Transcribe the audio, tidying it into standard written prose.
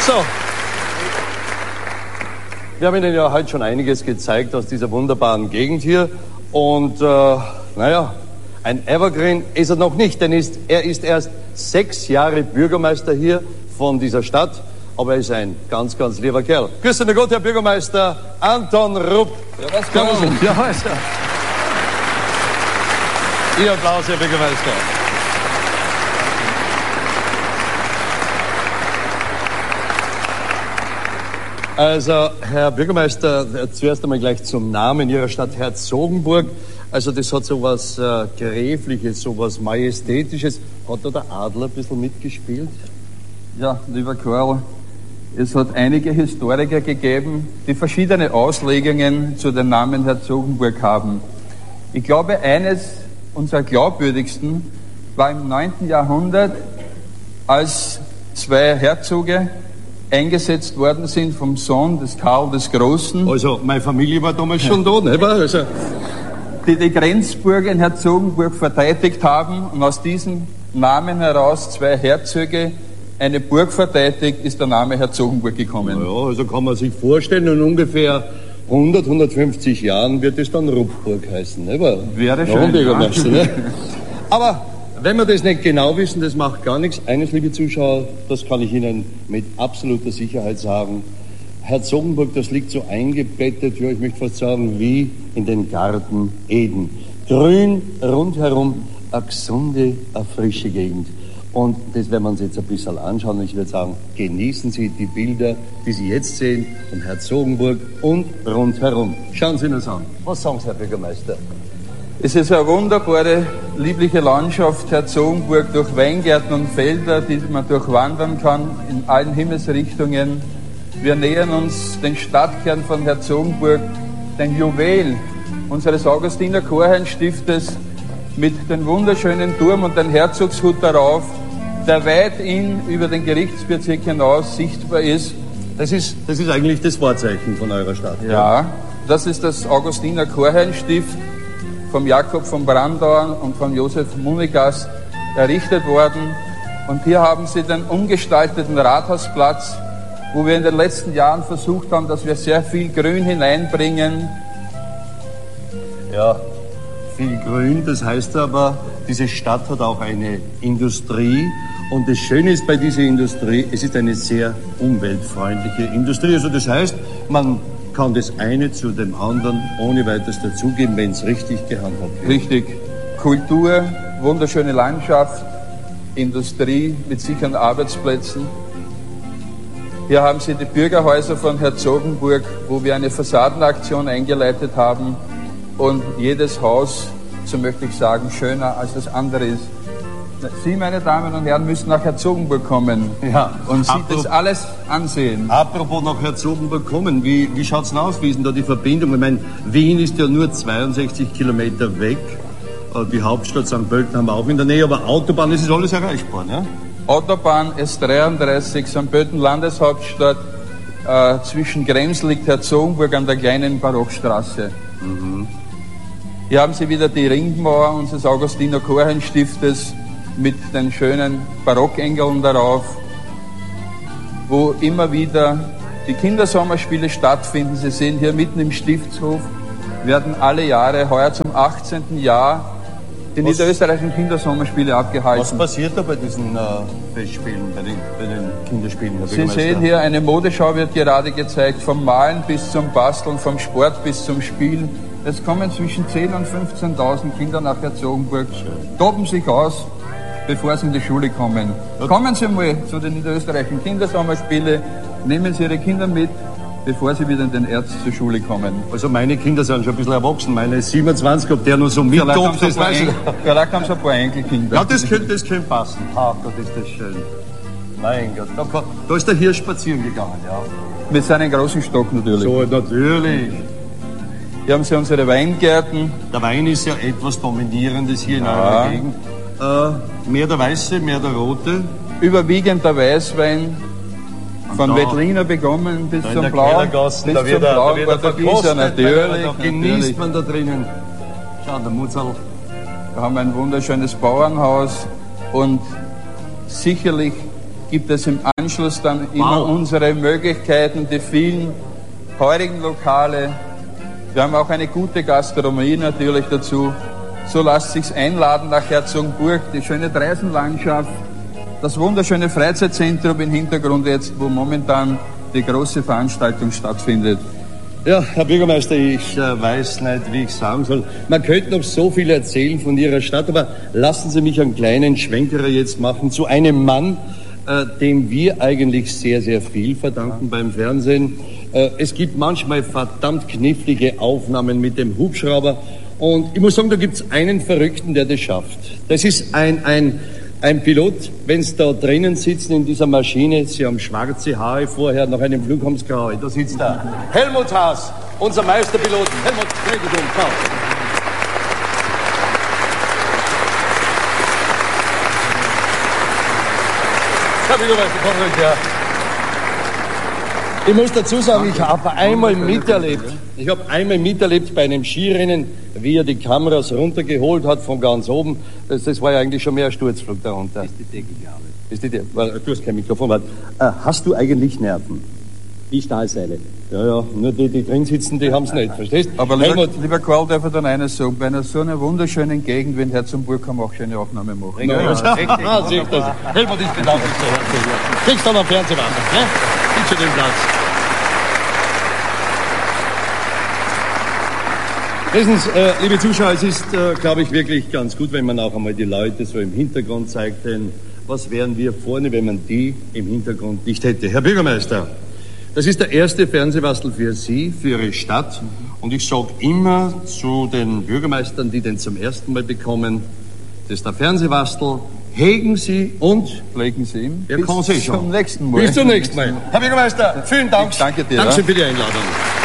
So. Wir haben Ihnen ja heute schon einiges gezeigt aus dieser wunderbaren Gegend hier. Und, naja, ein Evergreen ist er noch nicht, denn er ist erst 6 Jahre Bürgermeister hier von dieser Stadt. Aber er ist ein ganz, ganz lieber Kerl. Grüß Gott, Herr Bürgermeister Anton Rupp. Ja, was kommt? Ja, also. Ihr Applaus, Herr Bürgermeister. Also, Herr Bürgermeister, zuerst einmal gleich zum Namen Ihrer Stadt Herzogenburg. Also, das hat so was Gräfliches, so was Majestätisches. Hat da der Adler ein bisschen mitgespielt? Ja, lieber Karl, es hat einige Historiker gegeben, die verschiedene Auslegungen zu dem Namen Herzogenburg haben. Ich glaube, eines unserer glaubwürdigsten war im 9. Jahrhundert, als 2 Herzoge eingesetzt worden sind vom Sohn des Karl des Großen. Also, meine Familie war damals schon da, ne? Also. Die Grenzburg in Herzogenburg verteidigt haben und aus diesem Namen heraus 2 Herzöge eine Burg verteidigt, ist der Name Herzogenburg gekommen. Ja, also kann man sich vorstellen, in ungefähr 100, 150 Jahren wird es dann Ruppburg heißen, ne? Wäre schön, ja. Ne? Aber wenn wir das nicht genau wissen, das macht gar nichts. Eines, liebe Zuschauer, das kann ich Ihnen mit absoluter Sicherheit sagen. Herzogenburg, das liegt so eingebettet, ja, ich möchte fast sagen, wie in den Garten Eden. Grün rundherum, eine gesunde, eine frische Gegend. Und das werden wir uns jetzt ein bisschen anschauen. Ich würde sagen, genießen Sie die Bilder, die Sie jetzt sehen, von Herzogenburg und rundherum. Schauen Sie uns an. Was sagen Sie, Herr Bürgermeister? Es ist eine wunderbare, liebliche Landschaft, Herzogenburg, durch Weingärten und Felder, die man durchwandern kann, in allen Himmelsrichtungen. Wir nähern uns den Stadtkern von Herzogenburg, den Juwel unseres Augustiner Chorherrnstiftes, mit dem wunderschönen Turm und dem Herzogshut darauf, der weithin über den Gerichtsbezirk hinaus sichtbar ist. Das ist eigentlich das Wahrzeichen von eurer Stadt. Ja, das ist das Augustiner Chorherrnstift, vom Jakob von Brandau und von Josef Munigast errichtet worden. Und hier haben Sie den umgestalteten Rathausplatz, wo wir in den letzten Jahren versucht haben, dass wir sehr viel Grün hineinbringen. Ja, viel Grün, das heißt aber, diese Stadt hat auch eine Industrie. Und das Schöne ist bei dieser Industrie, es ist eine sehr umweltfreundliche Industrie. Also das heißt, man kann das eine zu dem anderen ohne weiteres dazugeben, wenn es richtig gehandhabt wird. Richtig. Kultur, wunderschöne Landschaft, Industrie mit sicheren Arbeitsplätzen. Hier haben Sie die Bürgerhäuser von Herzogenburg, wo wir eine Fassadenaktion eingeleitet haben und jedes Haus, so möchte ich sagen, schöner als das andere ist. Sie, meine Damen und Herren, müssen nach Herzogenburg kommen und sich das alles ansehen. Apropos nach Herzogenburg kommen, wie schaut's denn aus? Wie ist denn da die Verbindung? Ich meine, Wien ist ja nur 62 Kilometer weg. Die Hauptstadt St. Pölten haben wir auch in der Nähe, aber Autobahn, das ist alles erreichbar, ne? Autobahn S33, St. Pölten Landeshauptstadt, zwischen Krems liegt Herzogenburg an der kleinen Barockstraße. Mhm. Hier haben Sie wieder die Ringmauer unseres Augustiner Chorherrnstiftes mit den schönen Barockengeln darauf, wo immer wieder die Kindersommerspiele stattfinden. Sie sehen hier mitten im Stiftshof, werden alle Jahre, heuer zum 18. Jahr, die niederösterreichischen Kindersommerspiele abgehalten. Was passiert da bei diesen Festspielen, bei den Kinderspielen? Herr Sie sehen hier, eine Modeschau wird gerade gezeigt, vom Malen bis zum Basteln, vom Sport bis zum Spielen. Es kommen zwischen 10.000 und 15.000 Kinder nach Herzogenburg, toben sich aus, bevor sie in die Schule kommen. Kommen Sie mal zu den niederösterreichischen Kindersommerspielen, nehmen Sie Ihre Kinder mit, bevor sie wieder in den Erz zur Schule kommen. Also meine Kinder sind schon ein bisschen erwachsen, meine ist 27, ob der noch so mittobt, das weiß ich. Vielleicht haben Sie ein paar Enkelkinder. Ja, das könnte passen. Ach Gott, ist das schön. Mein Gott, da ist der Hirsch spazieren gegangen, ja. Mit seinem großen Stock natürlich. So, natürlich. Hier haben Sie unsere Weingärten. Der Wein ist ja etwas Dominierendes hier in eurer Gegend. Mehr der Weiße, mehr der Rote. Überwiegend der Weißwein. Von Wettliner begonnen bis zum Blauen. Bis zum Blauen Portugieser natürlich. Da genießt man da drinnen. Schau, der Mutzerl. Wir haben ein wunderschönes Bauernhaus und sicherlich gibt es im Anschluss dann immer unsere Möglichkeiten, die vielen heurigen Lokale. Wir haben auch eine gute Gastronomie natürlich dazu. So lasst sich's einladen nach Herzogenburg, die schöne Dreisenlandschaft, das wunderschöne Freizeitzentrum im Hintergrund jetzt, wo momentan die große Veranstaltung stattfindet. Ja, Herr Bürgermeister, ich weiß nicht, wie ich sagen soll. Man könnte noch so viel erzählen von Ihrer Stadt, aber lassen Sie mich einen kleinen Schwenkerer jetzt machen zu einem Mann, dem wir eigentlich sehr, sehr viel verdanken beim Fernsehen. Es gibt manchmal verdammt knifflige Aufnahmen mit dem Hubschrauber und ich muss sagen, da gibt's einen Verrückten, der das schafft. Das ist ein Pilot, wenn Sie da drinnen sitzen in dieser Maschine, Sie haben schwarze Haare vorher, nach einem Flug haben Sie graue. Da sitzt da Helmut Haas, unser Meisterpilot. Helmut, dreh dich um, komm. Herr Bürgermeister, komm ruhig her. Ich muss dazu sagen, ich habe einmal miterlebt bei einem Skirennen, wie er die Kameras runtergeholt hat von ganz oben. Das war ja eigentlich schon mehr ein Sturzflug darunter. Ist die Decke gearbeitet. Ist die Decke, weil du hast kein Mikrofon. Hast du eigentlich Nerven? Wie Stahlseile. Ja, nur die drin sitzen, die haben's nicht, verstehst? Aber lieber Karl, darf ich dann eines sagen, bei einer so einer wunderschönen Gegend wie in Herzogenburg kann man auch schöne Aufnahmen machen. Ja, sehe ich das. Helmut, ich bedanke mich sehr herzlich. Kriegst du noch einen Fernsehwagen, ne? Bitte den Platz. Wissen Sie, liebe Zuschauer, es ist, glaube ich, wirklich ganz gut, wenn man auch einmal die Leute so im Hintergrund zeigt, denn was wären wir vorne, wenn man die im Hintergrund nicht hätte? Herr Bürgermeister, das ist der erste Fernsehwastel für Sie, für Ihre Stadt. Und ich sage immer zu den Bürgermeistern, die den zum ersten Mal bekommen, das ist der Fernsehwastel, hegen Sie und Legen Sie ihm. er kann sich Bis zum nächsten Mal. Bis zum nächsten Mal. Herr Bürgermeister, vielen Dank. Ich danke dir. Dankeschön für die Einladung.